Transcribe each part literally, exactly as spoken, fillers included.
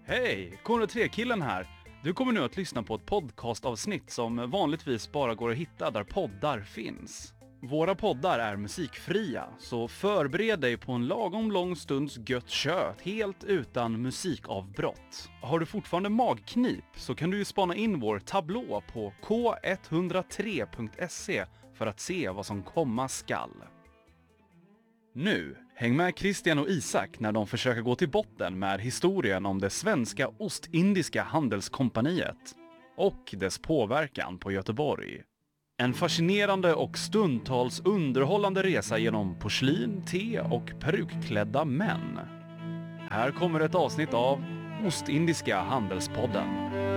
Hej! K noll tre-killen här. Du kommer nu att lyssna på ett podcastavsnitt som vanligtvis bara går att hitta där poddar finns. Våra poddar är musikfria, så förbered dig på en lagom lång stunds gött kött helt utan musikavbrott. Har du fortfarande magknip så kan du ju spana in vår tablå på k etthundratre punkt se för att se vad som komma skall. Nu, häng med Christian och Isak när de försöker gå till botten med historien om det svenska Ostindiska handelskompaniet och dess påverkan på Göteborg. En fascinerande och stundtals underhållande resa genom porslin, te och perukklädda män. Här kommer ett avsnitt av Ostindiska handelspodden.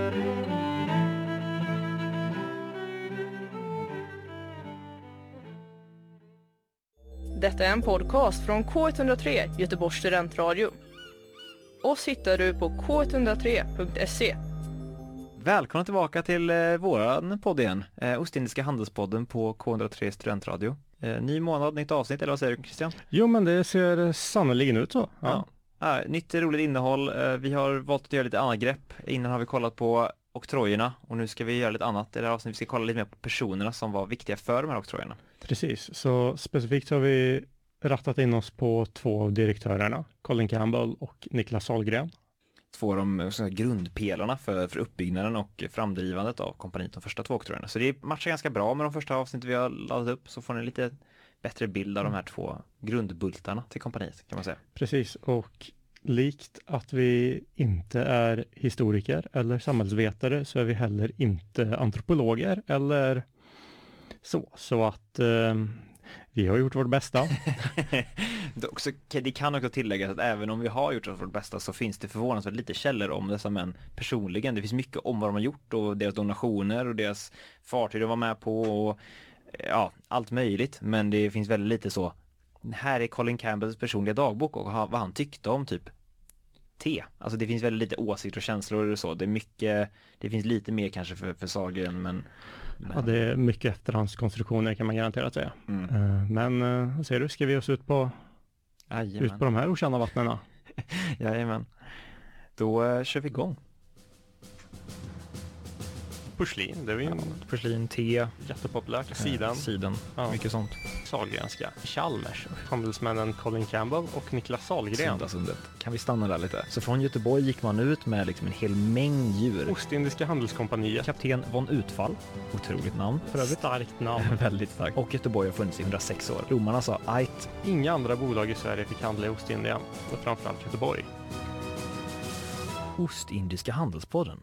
Detta är en podcast från K etthundratre, Göteborgs studentradio. Oss hittar du på k etthundratre punkt se. Välkomna tillbaka till eh, våran podd igen. Eh, Ostindiska handelspodden på K etthundratre studentradio. Eh, ny månad, nytt avsnitt, eller vad säger du, Christian? Jo, men det ser sannolikt ut så. Ja. Ja. Eh, nytt roligt innehåll. Eh, vi har valt att göra lite annat grepp. Innan har vi kollat på oktrojerna och nu ska vi göra lite annat. I det här avsnittet vi ska kolla lite mer på personerna som var viktiga för de här oktrojerna. Precis, så specifikt har vi rattat in oss på två av direktörerna, Colin Campbell och Niklas Sahlgren. Två av de så här, grundpelarna för, för uppbyggnaden och framdrivandet av kompaniet, de första två oktrojerna. Så det matchar ganska bra med de första avsnitten vi har laddat upp, så får ni lite bättre bild av de här två grundbultarna till kompaniet, kan man säga. Precis, och likt att vi inte är historiker eller samhällsvetare så är vi heller inte antropologer eller så. Så att eh, vi har gjort vårt bästa. det, också, det kan också tilläggas att även om vi har gjort vårt bästa så finns det förvånansvärt lite källor om dessa män personligen. Det finns mycket om vad de har gjort och deras donationer och deras fartyg de var med på och ja, allt möjligt. Men det finns väldigt lite så. Här är Colin Campbells personliga dagbok och vad han tyckte om typ te. Alltså det finns väldigt lite åsikter och känslor och så. Det är mycket, det finns lite mer kanske för, för Sahlgren, men, men... Ja, det är mycket efterhandskonstruktioner kan man garanterat säga. Mm. Uh, men uh, vad säger du, ska vi oss ut på, ut på de här okända vattnena? Jajamän. Då uh, kör vi igång. Porslin, det är ju en porslin, te, jättepopulärt. Sidan, sidan, ja. Mycket sånt. Sahlgrenska, Chalmers, handelsmännen Colin Campbell och Niklas Sahlgren. Sundasundet. Kan vi stanna där lite? Så från Göteborg gick man ut med liksom en hel mängd djur. Ostindiska handelskompaniet. Kapten von Utfall. Otroligt namn för övrigt. Starkt namn. Väldigt starkt. Och Göteborg har funnits i hundrasex år. Romarna sa ajt. Inga andra bolag i Sverige fick handla i Ostindien, och framförallt Göteborg. Ostindiska handelspodden.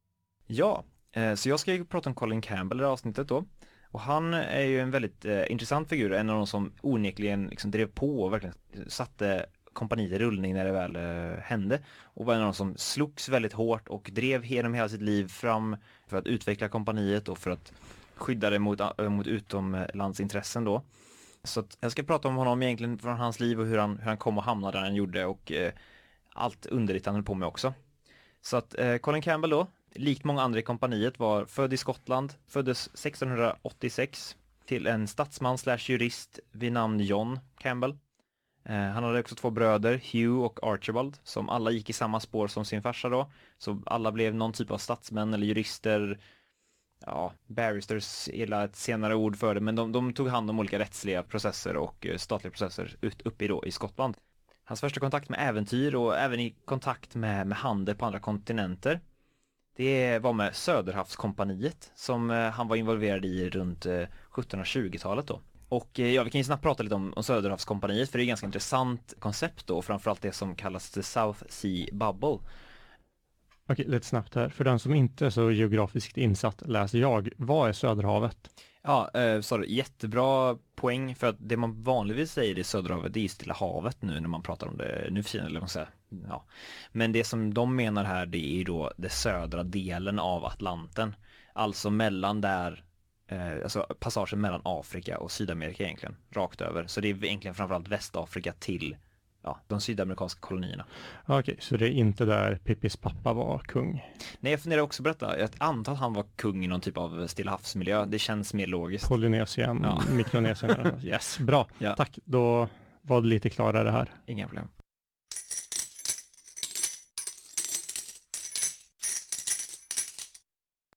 Ja. Så jag ska ju prata om Colin Campbell i det avsnittet då. Och han är ju en väldigt eh, intressant figur. En av de som onekligen liksom drev på och verkligen satte kompaniet i rullning när det väl eh, hände. Och var en av de som slogs väldigt hårt och drev genom hela sitt liv fram för att utveckla kompaniet och för att skydda det mot, äh, mot utomlandsintressen då. Så att jag ska prata om honom egentligen från hans liv och hur han, hur han kom och hamnade där han gjorde och eh, allt underligt han höll på med också. Så att eh, Colin Campbell då, likt många andra i kompaniet, var född i Skottland, föddes sextonhundraåttiosex till en statsman slash jurist vid namn John Campbell. Eh, han hade också två bröder, Hugh och Archibald, som alla gick i samma spår som sin farsa då. Så alla blev någon typ av statsmän eller jurister. Ja, barristers är ett senare ord för det, men de, de tog hand om olika rättsliga processer och eh, statliga processer ut, uppe i, då, i Skottland. Hans första kontakt med äventyr och även i kontakt med, med handel på andra kontinenter, det var med Söderhavskompaniet som han var involverad i runt sjuttonhundratjugotalet då. Och ja, vi kan ju snabbt prata lite om, om Söderhavskompaniet, för det är ett ganska intressant koncept då, framförallt det som kallas the South Sea Bubble. Okej, lite snabbt här. För den som inte är så geografiskt insatt läser jag. Vad är Söderhavet? Ja, eh, så jättebra poäng, för att det man vanligtvis säger i Söderhavet, det är Stilla havet nu när man pratar om det nu för tiden, eller man säger. Ja. Men det som de menar här, det är då den södra delen av Atlanten. Alltså mellan där, eh, alltså passagen mellan Afrika och Sydamerika egentligen, rakt över. Så det är egentligen framförallt Västafrika till ja, de sydamerikanska kolonierna. Okej, så det är inte där Pippis pappa var kung? Nej, jag funderar också på detta. Jag antar att han var kung i någon typ av Stilla havsmiljö. Det känns mer logiskt. Polynesien, ja. Mikronesien. Yes, bra. Ja. Tack, då var det lite klarare här. Inga problem.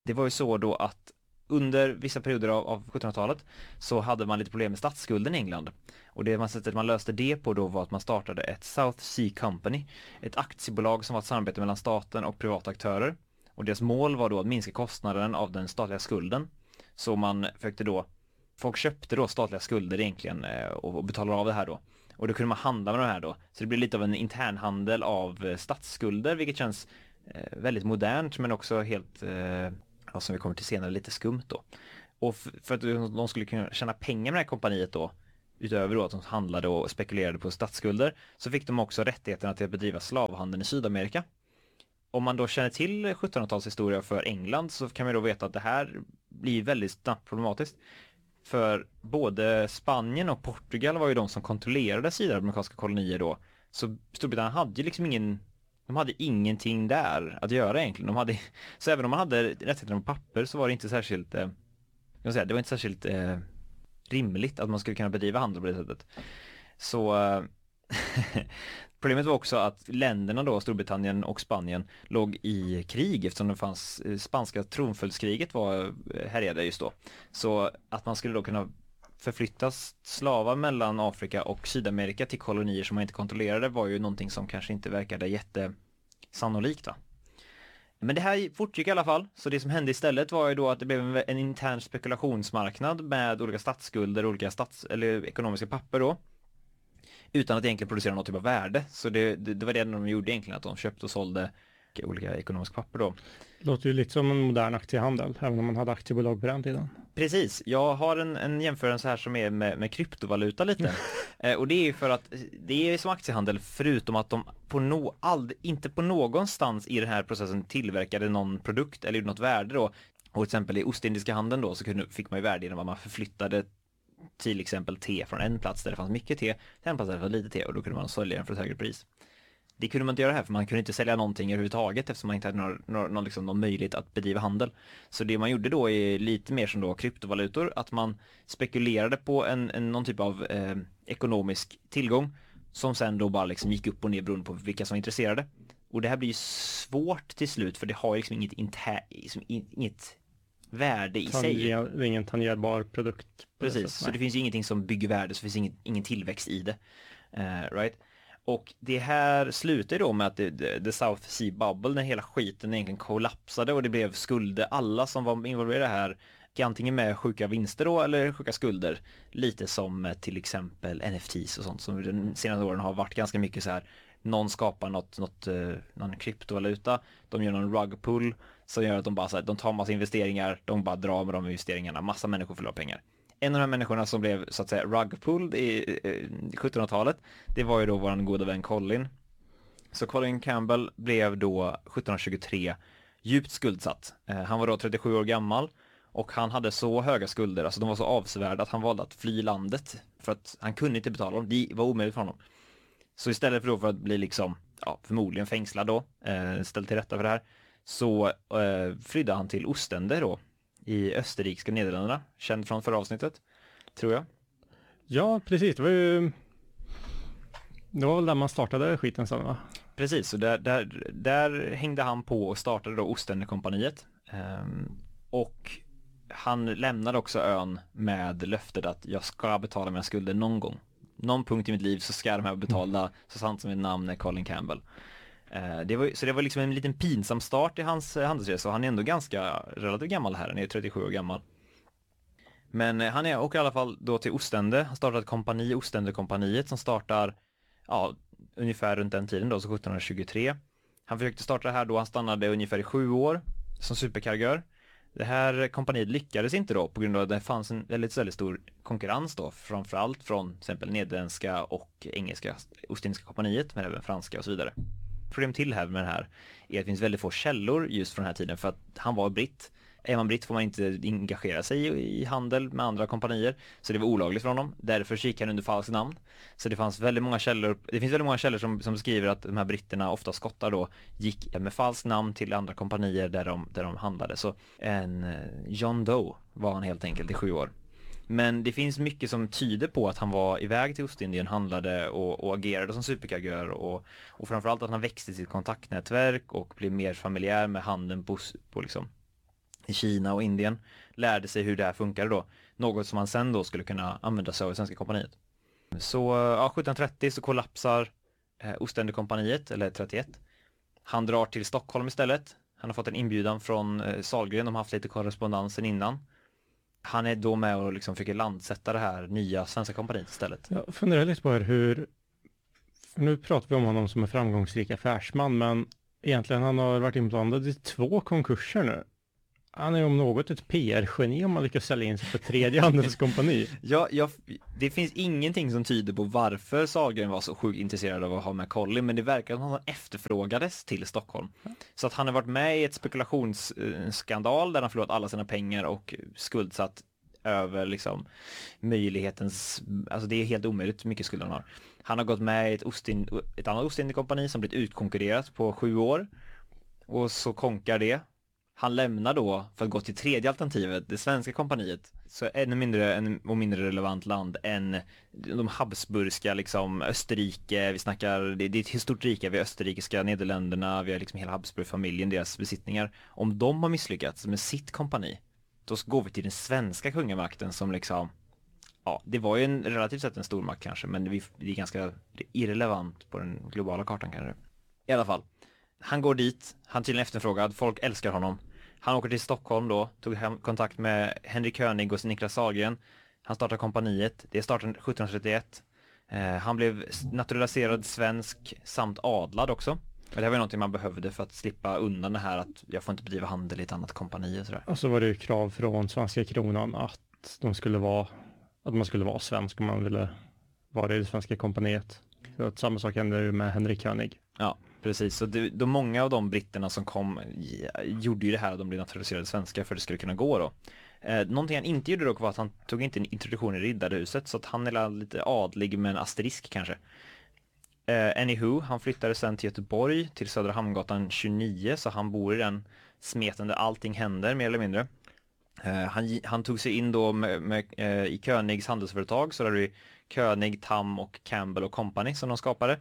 Det var ju så då att under vissa perioder av, av sjuttonhundratalet så hade man lite problem med statsskulden i England. Och det man, sättet man löste det på då var att man startade ett South Sea Company, ett aktiebolag som var ett samarbete mellan staten och privata aktörer. Och deras mål var då att minska kostnaden av den statliga skulden. Så man försökte då, folk köpte då statliga skulder egentligen och, och betalade av det här då. Och då kunde man handla med de här då. Så det blev lite av en internhandel av statsskulder, vilket känns eh, väldigt modernt men också helt, eh, ja, som vi kommer till senare, lite skumt då. Och f- för att de skulle kunna tjäna pengar med det här kompaniet då, utöver då att de handlade och spekulerade på statsskulder, så fick de också rättigheterna till att bedriva slavhandeln i Sydamerika. Om man då känner till sjuttonhundratalets historia för England så kan man då veta att det här blir väldigt snabbt problematiskt. För både Spanien och Portugal var ju de som kontrollerade sydamerikanska kolonier då. Så Storbritannien hade ju liksom ingen, de hade ingenting där att göra egentligen. De hade, så även om man hade rättigheter på papper så var det inte särskilt, eh, jag vill säga, det var inte särskilt eh, rimligt att man skulle kunna bedriva handel på det sättet. Så eh, problemet var också att länderna då, Storbritannien och Spanien, låg i krig eftersom det fanns, spanska tronföljdskriget var härjade just då. Så att man skulle då kunna förflytta slavar mellan Afrika och Sydamerika till kolonier som man inte kontrollerade var ju någonting som kanske inte verkade jättesannolikt, va? Men det här fortgick i alla fall, så det som hände istället var ju då att det blev en, en intern spekulationsmarknad med olika statsskulder, olika stats, eller ekonomiska papper då, utan att egentligen producera något typ av värde. Så det, det, det var det de gjorde egentligen, att de köpte och sålde olika ekonomiska papper då. Låter ju lite som en modern aktiehandel, även om man hade aktiebolag på den tiden. Precis, jag har en, en jämförelse här som är med, med kryptovaluta lite. eh, och det är ju för att det är som aktiehandel, förutom att de på no, ald, inte på någonstans i den här processen tillverkade någon produkt eller något värde då. Och till exempel i Ostindiska handeln då så kunde, fick man ju värde genom att man förflyttade till exempel te från en plats där det fanns mycket te till en plats där det fanns lite te, och då kunde man sälja den för ett högre pris. Det kunde man inte göra här, för man kunde inte sälja någonting överhuvudtaget eftersom man inte hade någon, någon, någon, liksom, någon möjlighet att bedriva handel. Så det man gjorde då är lite mer som då kryptovalutor, att man spekulerade på en, en, någon typ av eh, ekonomisk tillgång som sen då bara liksom gick upp och ner beroende på vilka som var intresserade. Och det här blir ju svårt till slut, för det har ju liksom inget, inter, liksom inget värde i sig. Det är ingen tangerbar produkt. Precis, så det finns ju ingenting som bygger värde, så finns ingen, ingen tillväxt i det. Uh, right? Och det här slutar då med att det, det, the South Sea Bubble, när hela skiten egentligen kollapsade och det blev skulder. Alla som var involverade här, antingen med sjuka vinster då eller sjuka skulder. Lite som till exempel N F Ts och sånt som de senaste åren har varit ganska mycket så här. Någon skapar något, något, någon kryptovaluta, de gör någon rug pull som gör att de bara så här, de tar massa investeringar, de bara drar med de investeringarna, massa människor förlorar pengar. En av de här människorna som blev så att säga rug pulled i eh, sjuttonhundratalet, det var ju då våran goda vän Colin. Så Colin Campbell blev då sjuttonhundratjugotre djupt skuldsatt. Eh, han var då trettiosju år gammal och han hade så höga skulder, alltså de var så avsevärda att han valde att fly landet för att han kunde inte betala dem, det var omöjligt för honom. Så istället för, då för att bli liksom, ja, förmodligen fängslad då, eh, ställd till rätta för det här, så eh, flydde han till Ostende då, i österrikiska Nederländerna, känd från förra avsnittet, tror jag. Ja, precis. Det var ju det var väl där man startade skiten sen, va? Precis, så där, där, där hängde han på och startade då Ostendekompaniet. Um, och han lämnade också ön med löftet att jag ska betala mina skulder någon gång. Någon punkt i mitt liv så ska de här betala, så sant som mitt namn är Colin Campbell. Uh, det var, så det var liksom en liten pinsam start i hans uh, handelsresa. Han är ändå ganska relativt gammal här, han är trettiosju år gammal. Men uh, han är och i alla fall då till Ostende. Han startade ett kompani, Ostendekompaniet, som startar ja, ungefär runt den tiden då, så sjuttonhundratjugotre. Han försökte starta det här då, han stannade ungefär i sju år som superkargör. Det här kompaniet lyckades inte då på grund av att det fanns en väldigt, väldigt stor konkurrens då, framförallt från till exempel nederländska och engelska Ostindiska kompaniet, men även franska och så vidare. Problem till här med det här är att det finns väldigt få källor just från den här tiden, för att han var britt. Är man britt får man inte engagera sig i handel med andra kompanier, så det var olagligt för honom. Därför gick han under falskt namn. Så det fanns väldigt många källor, det finns väldigt många källor som, som skriver att de här britterna, ofta skottar då, gick med falskt namn till andra kompanier där de, där de handlade. Så en John Doe var han helt enkelt i sju år. Men det finns mycket som tyder på att han var iväg till Ostindien, handlade och, och agerade som superkargör, och, och framförallt att han växte sitt kontaktnätverk och blev mer familjär med handeln på, på liksom i Kina och Indien, lärde sig hur det här funkade då. Något som han sen då skulle kunna använda sig av i Svenska kompaniet. Så ja, sjutton trettio så kollapsar eh, Ostindiekompaniet, eller trettioett. Han drar till Stockholm istället. Han har fått en inbjudan från eh, Sahlgren, de har haft lite korrespondensen innan. Han är då med och liksom försöker landsätta det här nya Svenska kompaniet istället. Jag funderar lite på här hur, för nu pratar vi om honom som en framgångsrik affärsman, men egentligen han har varit inblandad i två konkurser nu. Han är om något ett P R-geni om man lyckas sälja in sig för tredje handelskompani. Ja, jag, det finns ingenting som tyder på varför Sahlgren var så sjukt intresserad av att ha med Collin, men det verkar som att han efterfrågades till Stockholm. Så att han har varit med i ett spekulationsskandal där han förlorat alla sina pengar och skuldsatt över liksom möjlighetens, alltså det är helt omöjligt hur mycket skuld han har. Han har gått med i ett, Ostin, ett annat Ostindiekompani som blivit utkonkurrerat på sju år och så konkar det. Han lämnar då för att gå till tredje alternativet, det svenska kompaniet. Så ännu mindre en, och mindre relevant land än de habsburgska, liksom Österrike. Vi snackar, det, det är ett stort rike, vi har österrikiska Nederländerna, vi har liksom hela Habsburgfamiljen, deras besittningar. Om de har misslyckats med sitt kompani, då går vi till den svenska kungamakten som liksom, ja, det var ju en relativt sett en stor makt kanske, men vi, det är ganska irrelevant på den globala kartan kanske. I alla fall. Han går dit, han är tydligen efterfrågad, folk älskar honom. Han åker till Stockholm då, tog hem kontakt med Henrik König och Niklas Sahlgren. Han startar kompaniet, det startade sjutton trettioett. Eh, han blev naturaliserad svensk samt adlad också. Och det här var någonting man behövde för att slippa undan det här att jag får inte bedriva handel i ett annat kompani och sådär. Och så var det ju krav från svenska kronan att de skulle vara, att man skulle vara svensk om man ville vara i det svenska kompaniet. Så att samma sak hände ju med Henrik König. Ja, precis. Så det, de många av de britterna som kom gjorde ju det här att de blev naturaliserade svenska för att det skulle kunna gå då. Eh, någonting han inte gjorde dock var att han tog inte en introduktion i Riddarhuset, så att han är lite adlig med en asterisk kanske. Eh, anywho, han flyttade sen till Göteborg, till Södra Hamngatan tjugonio, så han bor i den smeten där allting händer mer eller mindre. Eh, han, han tog sig in då med, med, eh, i Königs handelsföretag, så där är det König, Tam och Campbell och Company som de skapade.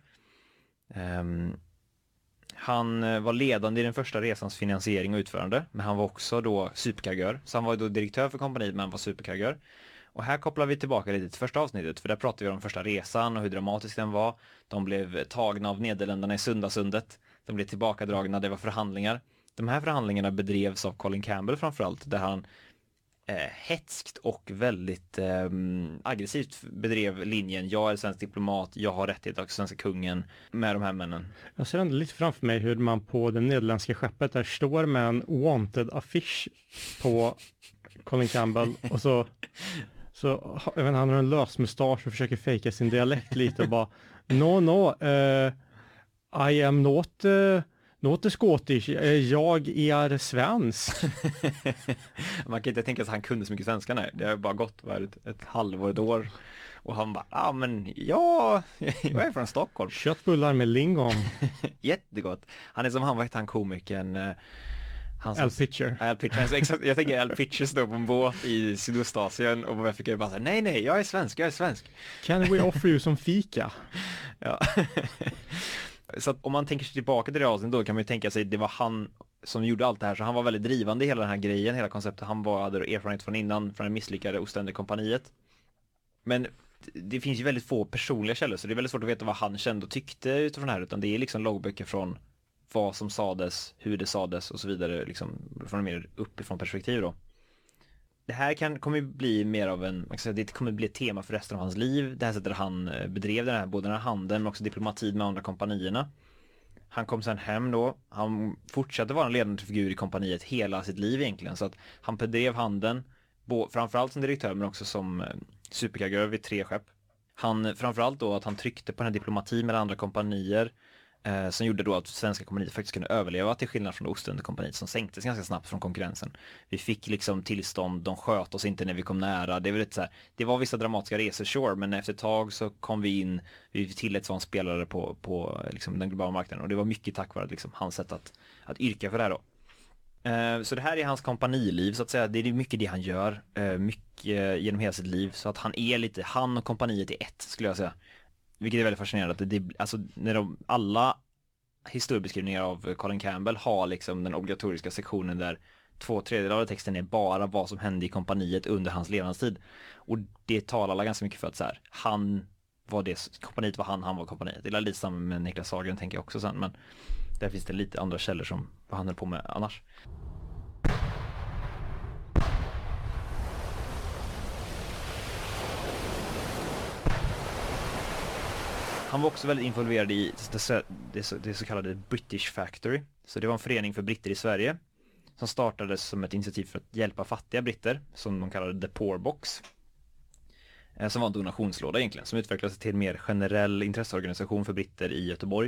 Um, han var ledande i den första resans finansiering och utförande, men han var också då superkargör. Så han var då direktör för kompaniet, men han var superkargör. Och här kopplar vi tillbaka lite till första avsnittet, för där pratade vi om första resan och hur dramatisk den var. De blev tagna av Nederländerna i Sundasundet. De blev tillbakadragna, det var förhandlingar. De här förhandlingarna bedrevs av Colin Campbell framförallt, där han eh, hetskt och väldigt eh, aggressivt bedrev linjen: jag är svensk diplomat, jag har rättighet av svenska kungen, med de här männen. Jag ser ändå lite framför mig hur man på det nederländska skeppet där står med en wanted affisch på Colin Campbell och så, så jag vet inte, han har en lös mustasch och försöker fejka sin dialekt lite och bara no no uh, I am not uh, not Scottish, jag är svensk. Man kan inte tänka sig att han kunde så mycket svenska, nej. Det har bara gått ett, ett halvår, ett år. Och han bara, ja ah, men ja, jag är från Stockholm. Köttbullar med lingon. Jättegott. Han är som han, vad heter han, komikern? Han Al Pitcher. Al Pitcher. Exakt, jag tänker Al Pitcher står på en båt i Sydostasien och jag fick bara säga, nej nej, jag är svensk, jag är svensk. Can we offer you some fika? Ja. Så att om man tänker sig tillbaka till det avsnittet, då kan man ju tänka sig att det var han som gjorde allt det här. Så han var väldigt drivande i hela den här grejen, hela konceptet. Han var, hade erfarenhet från innan, från det misslyckade Ostindiekompaniet. Men det finns ju väldigt få personliga källor, så det är väldigt svårt att veta vad han kände och tyckte utifrån det här. Utan det är liksom loggböcker från vad som sades, hur det sades och så vidare, liksom från en mer uppifrån perspektiv då. Det här kan, kommer bli mer av en, man kan säga, det kommer bli ett tema för resten av hans liv. Det här sättet han bedrev den här, både den här handeln men också diplomatin med andra kompanierna. Han kom sen hem då, han fortsatte vara en ledande figur i kompaniet hela sitt liv egentligen. Så att han bedrev handeln, framförallt som direktör men också som superkargör vid tre skepp. Han, framförallt då att han tryckte på den här diplomatin med andra kompanier, eh, som gjorde då att svenska kompaniet faktiskt kunde överleva, till skillnad från Ostindiekompaniet som sänktes ganska snabbt från konkurrensen. Vi fick liksom tillstånd, de sköt oss inte när vi kom nära. Det var lite så här, det var vissa dramatiska resor, sure, men efter ett tag så kom vi in, vi tilläts vara en spelare på, på liksom den globala marknaden, och det var mycket tack vare liksom hans sätt att, att yrka för det här då. Så det här är hans kompaniliv så att säga. Det är mycket det han gör, mycket genom hela sitt liv. Så att han är lite, han och kompaniet är ett, skulle jag säga. Vilket är väldigt fascinerande. Det, alltså, när de, alla historiebeskrivningar av Colin Campbell har liksom den obligatoriska sektionen där två tredjedelar av texten är bara vad som hände i kompaniet under hans levnadstid. Och det talar ganska mycket för att så här, han var det, kompaniet var han, han var kompaniet. Det är lite samma med Niklas Sahlgren tänker jag också sen, men där finns det lite andra källor som vad han höll på med annars. Han var också väldigt involverad i det så, det, så, det så kallade British Factory. Så det var en förening för britter i Sverige som startades som ett initiativ för att hjälpa fattiga britter, som de kallade The Poor Box. Som var en donationslåda egentligen, som utvecklades till en mer generell intresseorganisation för britter i Göteborg.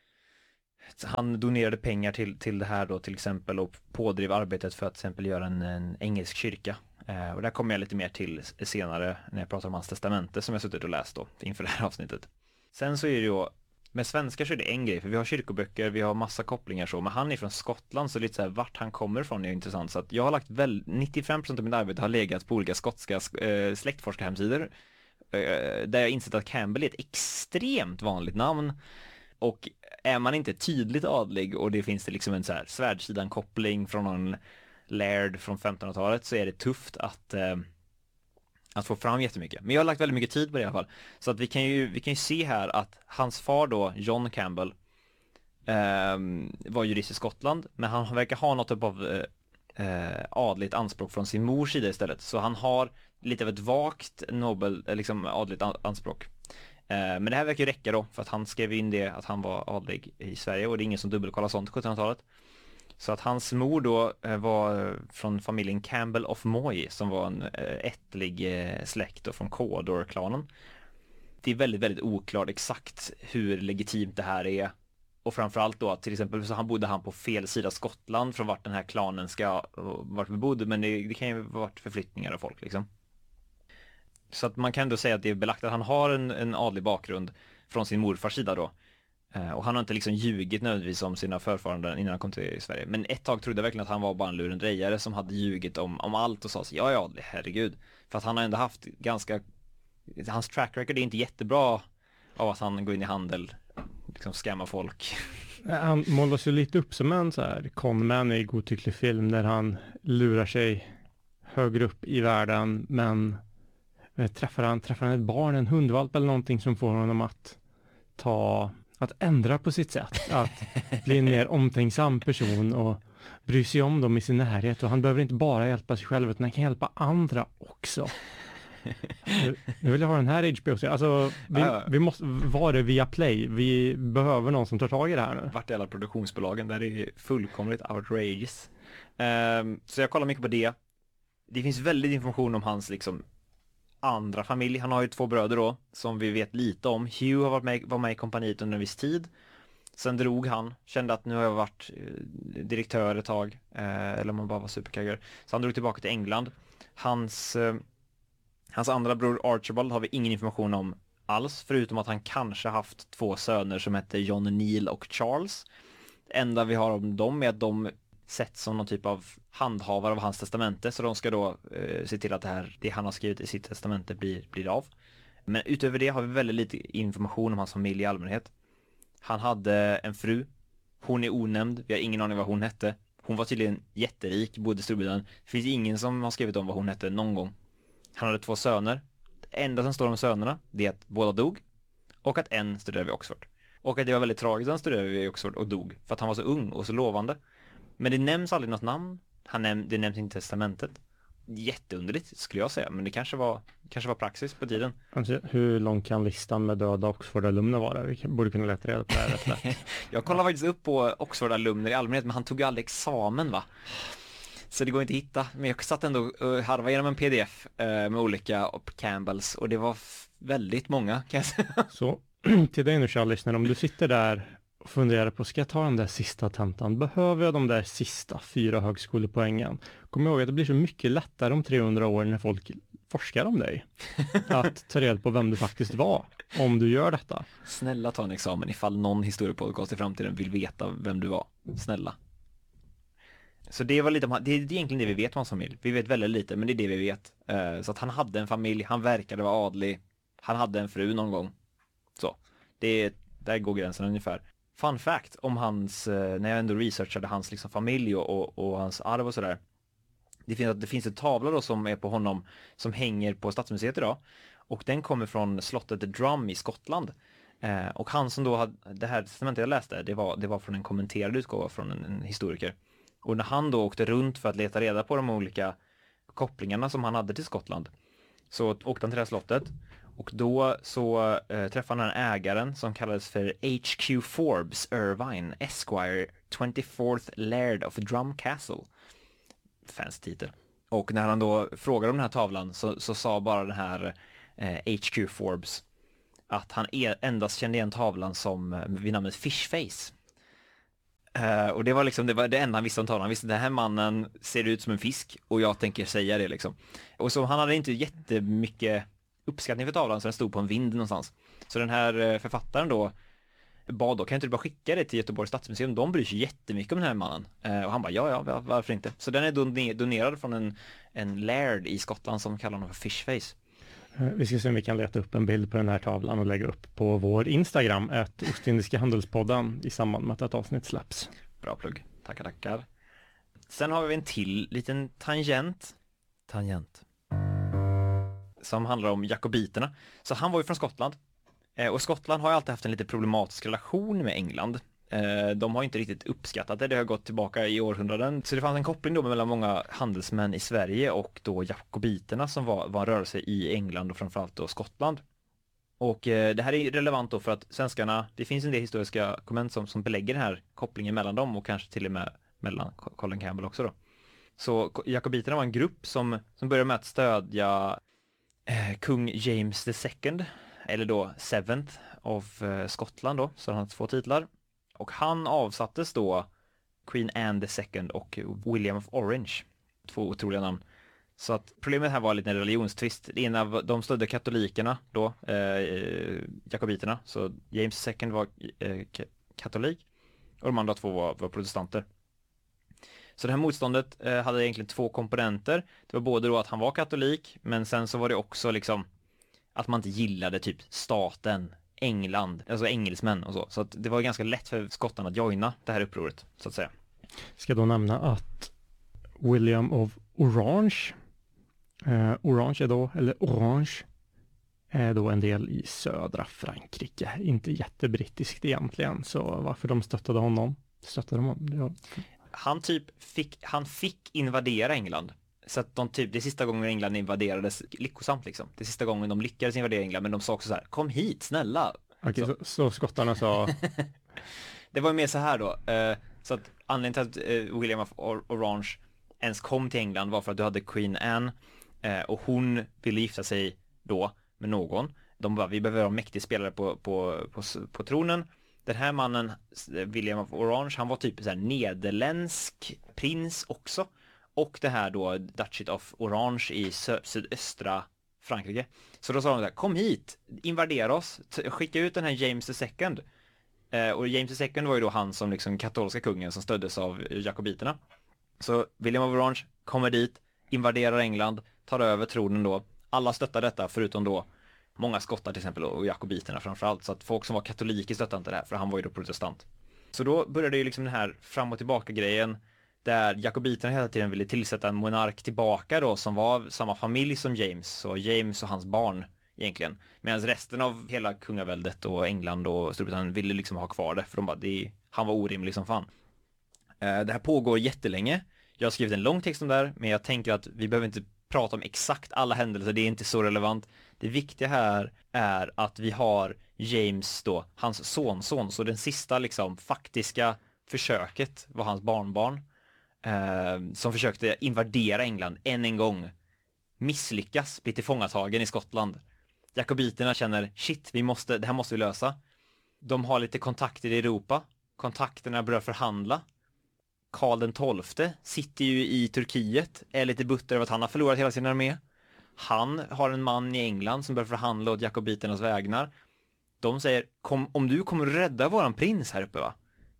Så han donerade pengar till, till det här då till exempel och pådrev arbetet för att till exempel göra en, en engelsk kyrka. Eh, och där kommer jag lite mer till senare när jag pratar om hans testamente som jag suttit och läst då inför det här avsnittet. Sen så är det ju, med svenskar så är det en grej, för vi har kyrkoböcker, vi har massa kopplingar så, men han är från Skottland så lite så här, vart han kommer ifrån är intressant. Så att jag har lagt väl, nittiofem procent av mitt arbete har legat på olika skotska eh, släktforskarhemsidor eh, där jag insett att Campbell är ett extremt vanligt namn. Och är man inte tydligt adlig och det finns det liksom en så här svärdsidan-koppling från någon laird från femtonhundratalet så är det tufft att eh, att få fram jättemycket. Men jag har lagt väldigt mycket tid på det i alla fall. Så att vi kan ju, vi kan ju se här att hans far då, John Campbell, eh, var jurist i Skottland, men han verkar ha något typ av eh, adligt anspråk från sin mors sida istället. Så han har lite av ett vagt nobel, liksom adligt anspråk. Eh, men det här verkar ju räcka då, för att han skrev in det att han var adlig i Sverige, och det är ingen som dubbelkollar sånt på sjuttonhundratalet. Så att hans mor då eh, var från familjen Campbell of Moy, som var en eh, ättlig eh, släkt då, från Cawdor-klanen. Det är väldigt, väldigt oklart exakt hur legitimt det här är. Och framförallt då att till exempel så han bodde han på fel sida Skottland från vart den här klanen ska vart vi bodde, men det, det kan ju vara förflyttningar av folk liksom. Så att man kan då säga att det är belagt att han har en, en adlig bakgrund från sin morfars sida då. Och han har inte liksom ljugit nödvändigtvis om sina förfaranden innan han kom till Sverige. Men ett tag trodde jag verkligen att han var bara en lurendrejare som hade ljugit om, om allt och sa sig, ja ja, herregud. För att han har ändå haft ganska, hans track record är inte jättebra av att han går in i handel, liksom skämma folk. Han målas ju lite upp som en så här conman i godtycklig film där han lurar sig högre upp i världen, men träffar han, träffar han ett barn, en hundvalp eller någonting som får honom att ta att ändra på sitt sätt, att bli en mer omtänksam person och bry sig om dem i sin närhet, och han behöver inte bara hjälpa sig själv utan han kan hjälpa andra också. Nu, nu vill jag ha den här H B O. Alltså, vi, ja. vi måste vara det via Play. Vi behöver någon som tar tag i det här nu. Vart är alla produktionsbolagen? Där är fullkomligt outrageous. Um, så jag kollar mycket på det. Det finns väldigt information om hans liksom andra familj. Han har ju två bröder då som vi vet lite om. Hugh har varit med, var med i kompaniet under en viss tid. Sen drog han, kände att nu har jag varit eh, direktör ett tag, eh, eller om man bara var superkagger. Så han drog tillbaka till England. Hans eh, hans andra bror Archibald har vi ingen information om alls, förutom att han kanske haft två söner som hette John Neil och Charles. Det enda vi har om dem är att de sätts som någon typ av handhavare av hans testamente, så de ska då eh, se till att det här, det han har skrivit i sitt testamente blir, blir av. Men utöver det har vi väldigt lite information om hans familj i allmänhet. Han hade en fru, hon är onämnd, vi har ingen aning vad hon hette. Hon var tydligen jätterik, bodde i Storbritannien. Det finns ingen som har skrivit om vad hon hette någon gång. Han hade två söner. Det enda som står om sönerna, det är att båda dog, och att en studerade vid Oxford. Och att det var väldigt tragiskt att han studerade vid Oxford och dog, för att han var så ung och så lovande. Men det nämns aldrig något namn. Han näm- det nämns inte i testamentet. Jätteunderligt skulle jag säga, men det kanske var, kanske var praxis på tiden. Alltså, hur lång kan listan med döda Oxford-alumner vara? Vi borde kunna leta reda på det här rätt lätt. Jag kollade faktiskt upp på Oxford-alumner i allmänhet, men han tog ju aldrig examen va? Så det går inte att hitta. Men jag satt ändå och harva genom en pdf eh, med olika Campbells, och det var f- väldigt många kan jag säga. Så till dig nu, kära lyssnare, om du sitter där och funderar på, ska jag ta den där sista tentan? Behöver jag de där sista fyra högskolepoängen? Kom ihåg att det blir så mycket lättare om trehundra år när folk forskar om dig. Att ta reda på vem du faktiskt var, om du gör detta. Snälla ta en examen ifall någon historiepodcast i framtiden vill veta vem du var. Snälla. Så det var lite, det är egentligen det vi vet om hans familj. Vi vet väldigt lite, men det är det vi vet. Så att han hade en familj, han verkade vara adlig. Han hade en fru någon gång. Så, det är, där går gränsen ungefär. Fun fact om hans, när jag ändå researchade hans liksom familj och, och, och hans arv och sådär. Det finns, det finns en tavla då som är på honom som hänger på Stadsmuseet idag. Och den kommer från slottet The Drum i Skottland. Eh, och han som då hade, det här testamentet jag läste, det var, det var från en kommenterad utgåva från en, en historiker. Och när han då åkte runt för att leta reda på de olika kopplingarna som han hade till Skottland, så åkte han till det här slottet. Och då så eh, träffade han den ägaren som kallades för H Q Forbes Irvine, Esquire, twenty-fourth Laird of Drum Castle. Fancy titel. Och när han då frågade om den här tavlan så, så sa bara den här eh, H Q Forbes att han e- endast kände igen tavlan som eh, vid namnet Fishface. Uh, och det var liksom det, var det enda han visste om tavlan. Han visste att den här mannen ser ut som en fisk och jag tänker säga det liksom. Och så han hade inte jättemycket uppskattning för tavlan så den stod på en vind någonstans. Så den här författaren då bad då, kan inte du bara skicka det till Göteborgs stadsmuseum? De bryr sig jättemycket om den här mannen. Uh, och han bara, ja, ja, varför inte? Så den är don- donerad från en, en laird i Skottland som kallar honom för Fishface. Vi ska se om vi kan leta upp en bild på den här tavlan och lägga upp på vår Instagram, at Ostindiska handelspodden, i samband med att ett avsnitt släpps. Bra plugg. Tackar, tackar. Sen har vi en till liten tangent. Tangent. Som handlar om jakobiterna. Så han var ju från Skottland. Och Skottland har ju alltid haft en lite problematisk relation med England. De har inte riktigt uppskattat det. Det har gått tillbaka i århundraden. Så det fanns en koppling då mellan många handelsmän i Sverige och då jakobiterna som var, var en rörelse i England och framförallt då Skottland. Och eh, det här är relevant då för att svenskarna, det finns en del historiska dokument som, som belägger den här kopplingen mellan dem och kanske till och med mellan Colin Campbell också då. Så jakobiterna var en grupp som, som började med att stödja eh, kung James the second, eller då seventh of eh, Skottland då, så han har två titlar. Och han avsattes då Queen Anne the second och William of Orange. Två otroliga namn. Så att problemet här var lite en religionstvist. Det ena, de stödde katolikerna då, eh, jakobiterna. Så James the second var eh, katolik och de andra två var, var protestanter. Så det här motståndet eh, hade egentligen två komponenter. Det var både då att han var katolik, men sen så var det också liksom att man inte gillade typ staten, England, alltså engelsmän och så. Så att det var ganska lätt för skottarna att joina det här upproret, så att säga. Ska då nämna att William of Orange, eh, Orange är då, eller Orange, är då en del i södra Frankrike. Inte jättebrittiskt egentligen, så varför de stöttade honom? Stöttade honom? Ja. Han typ fick, han fick invadera England. Så att de typ, det är sista gången England invaderades lyckosamt liksom. Det är sista gången de lyckades invadera England, men de sa också så här, kom hit, snälla. Okej, så. Så, så skottarna sa... Det var ju mer så här då. Eh, så att anledningen till att eh, William of Orange ens kom till England var för att du hade Queen Anne eh, och hon ville gifta sig då med någon. De bara, vi behöver ha en mäktig spelare på, på, på, på tronen. Den här mannen, William of Orange, han var typ så här nederländsk prins också. Och det här då Duchy of Orange i sö- sydöstra Frankrike. Så då sa de så här, kom hit, invadera oss, t- skicka ut den här James the second. Eh, och James the second var ju då han som liksom katolska kungen som stöddes av jakobiterna. Så William of Orange kommer dit, invaderar England, tar över tronen då. Alla stöttar detta förutom då många skottar till exempel och jakobiterna framförallt. Så att folk som var katoliker stöttade inte det här, för han var ju då protestant. Så då började ju liksom den här fram och tillbaka grejen, där jakobiterna hela tiden ville tillsätta en monark tillbaka då som var samma familj som James, så James och hans barn egentligen. Medan resten av hela kungaväldet och England och Storbritannien ville liksom ha kvar det, för de bara, det, han var orimlig som fan. Eh, det här pågår jättelänge. Jag har skrivit en lång text om det här, men jag tänker att vi behöver inte prata om exakt alla händelser, det är inte så relevant. Det viktiga här är att vi har James då, hans sonson, så den sista liksom faktiska försöket var hans barnbarn. Eh, som försökte invadera England än en gång, misslyckas, bli tillfångatagen i Skottland. Jakobiterna känner, shit, vi måste, det här måste vi lösa. De har lite kontakter i Europa. Kontakterna börjar förhandla. Karl den tolfte sitter ju i Turkiet, är lite butter över att han har förlorat hela sin armé. Han har en man i England som börjar förhandla åt jakobiternas vägnar. De säger, kom, om du kommer rädda våran prins här uppe va?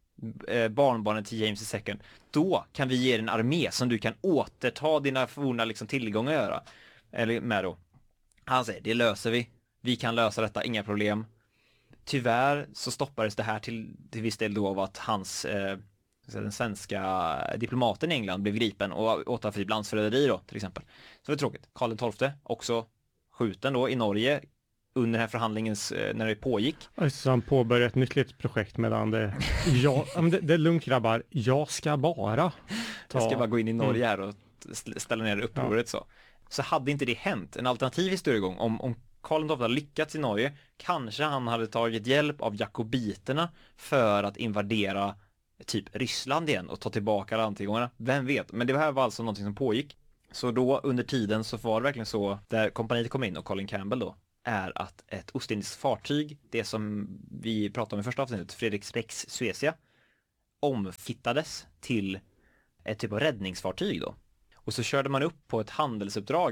Barnbarnet till James the second, då kan vi ge dig en armé som du kan återta dina forna liksom tillgångar göra. Eller med då. Han säger, det löser vi. Vi kan lösa detta, inga problem. Tyvärr så stoppades det här till, till viss del då av att hans eh, så den svenska diplomaten i England blev gripen och åtalad för landsförräderi då till exempel. Så det är tråkigt. Karl den tolfte också skjuten då i Norge under den här förhandlingens, när det pågick. Alltså han påbörjade ett nytt litet projekt medan det, ja, men det, det är lugnt grabbar, jag ska bara ta... Jag ska bara gå in i Norge här och ställa ner upproret så. Så hade inte det hänt, en alternativ historiegång om, om Karl den tolfte hade lyckats i Norge, kanske han hade tagit hjälp av jakobiterna för att invadera typ Ryssland igen och ta tillbaka landtillgångarna. Vem vet, men det här var alltså någonting som pågick. Så då under tiden så var det verkligen så, där kompaniet kom in och Colin Campbell då, är att ett ostindiskt fartyg, det som vi pratade om i första avsnittet, Fredrik Rex Suecia, omfittades till ett typ av räddningsfartyg då. Och så körde man upp på ett handelsuppdrag